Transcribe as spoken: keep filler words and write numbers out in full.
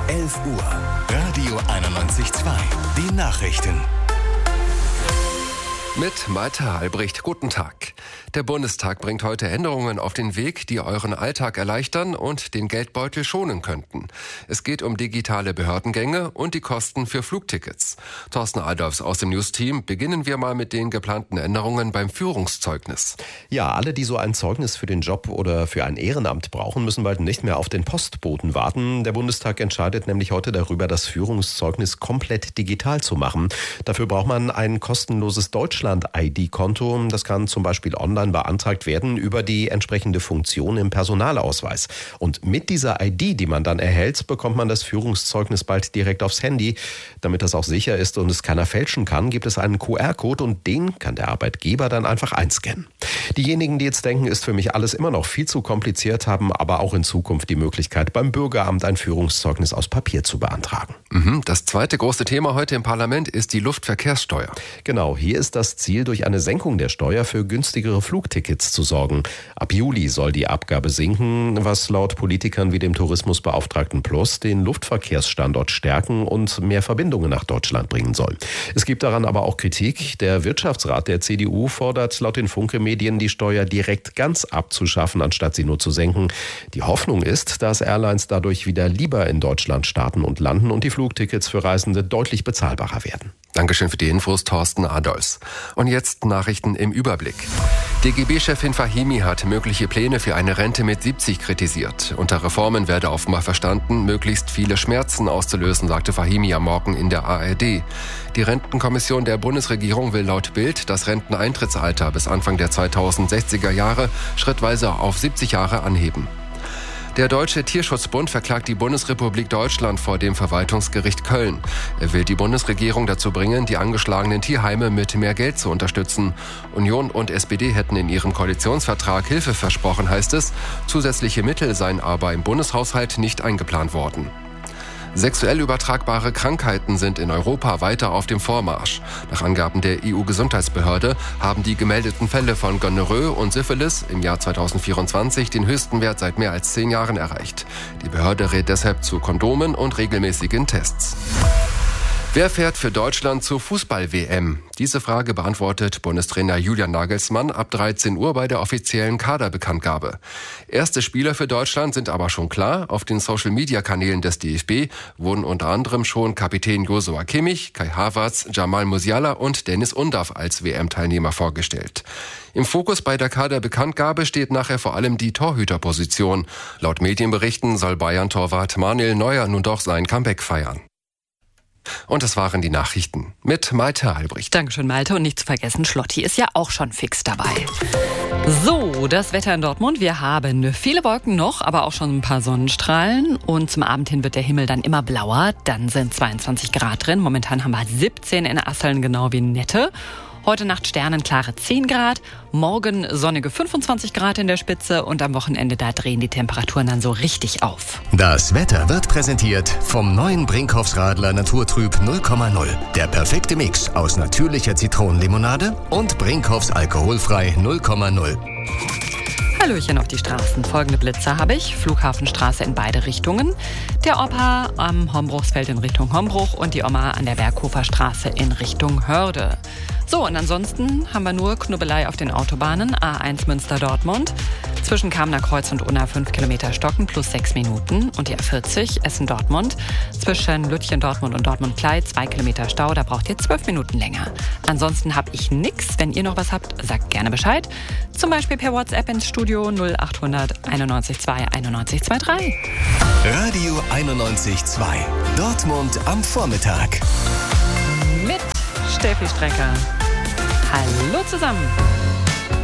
elf Uhr. Radio einundneunzig Komma zwei. Die Nachrichten. Mit Malte Albrecht, guten Tag. Der Bundestag bringt heute Änderungen auf den Weg, die euren Alltag erleichtern und den Geldbeutel schonen könnten. Es geht um digitale Behördengänge und die Kosten für Flugtickets. Thorsten Adolfs aus dem News-Team. Beginnen wir mal mit den geplanten Änderungen beim Führungszeugnis. Ja, alle, die so ein Zeugnis für den Job oder für ein Ehrenamt brauchen, müssen bald nicht mehr auf den Postboten warten. Der Bundestag entscheidet nämlich heute darüber, das Führungszeugnis komplett digital zu machen. Dafür braucht man ein kostenloses Deutschland-I D-Konto. Das kann zum Beispiel online beantragt werden über die entsprechende Funktion im Personalausweis. Und mit dieser I D, die man dann erhält, bekommt man das Führungszeugnis bald direkt aufs Handy. Damit das auch sicher ist und es keiner fälschen kann, gibt es einen Q R-Code und den kann der Arbeitgeber dann einfach einscannen. Diejenigen, die jetzt denken, ist für mich alles immer noch viel zu kompliziert, haben aber auch in Zukunft die Möglichkeit, beim Bürgeramt ein Führungszeugnis aus Papier zu beantragen. Mhm. Das zweite große Thema heute im Parlament ist die Luftverkehrssteuer. Genau, hier ist das Ziel, durch eine Senkung der Steuer für günstigere Flugtickets zu sorgen. Ab Juli soll die Abgabe sinken, was laut Politikern wie dem Tourismusbeauftragten Plus den Luftverkehrsstandort stärken und mehr Verbindungen nach Deutschland bringen soll. Es gibt daran aber auch Kritik. Der Wirtschaftsrat der C D U fordert laut den Funke-Medien, die Steuer direkt ganz abzuschaffen, anstatt sie nur zu senken. Die Hoffnung ist, dass Airlines dadurch wieder lieber in Deutschland starten und landen und die Flugtickets für Reisende deutlich bezahlbarer werden. Dankeschön für die Infos, Thorsten Adolfs. Und jetzt Nachrichten im Überblick. D G B-Chefin Fahimi hat mögliche Pläne für eine Rente mit siebzig kritisiert. Unter Reformen werde offenbar verstanden, möglichst viele Schmerzen auszulösen, sagte Fahimi am Morgen in der A R D. Die Rentenkommission der Bundesregierung will laut Bild das Renteneintrittsalter bis Anfang der zweitausendsechziger Jahre schrittweise auf siebzig Jahre anheben. Der Deutsche Tierschutzbund verklagt die Bundesrepublik Deutschland vor dem Verwaltungsgericht Köln. Er will die Bundesregierung dazu bringen, die angeschlagenen Tierheime mit mehr Geld zu unterstützen. Union und S P D hätten in ihrem Koalitionsvertrag Hilfe versprochen, heißt es. Zusätzliche Mittel seien aber im Bundeshaushalt nicht eingeplant worden. Sexuell übertragbare Krankheiten sind in Europa weiter auf dem Vormarsch. Nach Angaben der E U-Gesundheitsbehörde haben die gemeldeten Fälle von Gonorrhoe und Syphilis im Jahr zweitausendvierundzwanzig den höchsten Wert seit mehr als zehn Jahren erreicht. Die Behörde rät deshalb zu Kondomen und regelmäßigen Tests. Wer fährt für Deutschland zur Fußball-W M? Diese Frage beantwortet Bundestrainer Julian Nagelsmann ab dreizehn Uhr bei der offiziellen Kaderbekanntgabe. Erste Spieler für Deutschland sind aber schon klar. Auf den Social-Media-Kanälen des D F B wurden unter anderem schon Kapitän Joshua Kimmich, Kai Havertz, Jamal Musiala und Dennis Undav als W M-Teilnehmer vorgestellt. Im Fokus bei der Kaderbekanntgabe steht nachher vor allem die Torhüterposition. Laut Medienberichten soll Bayern-Torwart Manuel Neuer nun doch sein Comeback feiern. Und das waren die Nachrichten mit Malte Albrecht. Dankeschön, Malte. Und nicht zu vergessen, Schlotti ist ja auch schon fix dabei. So, das Wetter in Dortmund. Wir haben viele Wolken noch, aber auch schon ein paar Sonnenstrahlen. Und zum Abend hin wird der Himmel dann immer blauer. Dann sind zweiundzwanzig Grad drin. Momentan haben wir siebzehn in Asseln, genau wie in Nette. Heute Nacht sternenklare zehn Grad, morgen sonnige fünfundzwanzig Grad in der Spitze und am Wochenende, da drehen die Temperaturen dann so richtig auf. Das Wetter wird präsentiert vom neuen Brinkhoffs Radler Naturtrüb null Komma null. Der perfekte Mix aus natürlicher Zitronenlimonade und Brinkhoffs alkoholfrei null Komma null. Hallöchen auf die Straßen. Folgende Blitzer habe ich. Flughafenstraße in beide Richtungen. Der Opa am Hombruchsfeld in Richtung Hombruch und die Oma an der Berghofer Straße in Richtung Hörde. So, und ansonsten haben wir nur Knubbelei auf den Autobahnen. A eins Münster-Dortmund. Zwischen Kamener Kreuz und Unna fünf Kilometer Stocken plus sechs Minuten. Und die A vierzig Essen-Dortmund. Zwischen Lütchen-Dortmund und Dortmund-Klei zwei Kilometer Stau. Da braucht ihr zwölf Minuten länger. Ansonsten habe ich nix. Wenn ihr noch was habt, sagt gerne Bescheid. Zum Beispiel per WhatsApp ins Studio null acht hundert einundneunzig zwei einundneunzig drei. Radio einundneunzig Komma zwei. Dortmund am Vormittag. Mit Steffi Strecker. Hallo zusammen.